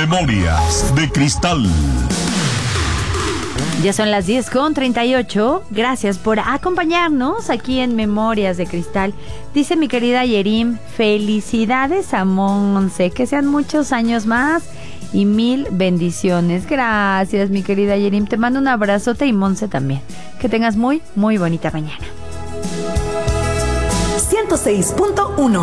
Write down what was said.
Memorias de Cristal. Ya son las 10:38. Gracias por acompañarnos aquí en Memorias de Cristal. Dice mi querida Yerim, felicidades a Monse, que sean muchos años más y 1000 bendiciones. Gracias, mi querida Yerim. Te mando un abrazote y Monse también. Que tengas muy, muy bonita mañana. 106.1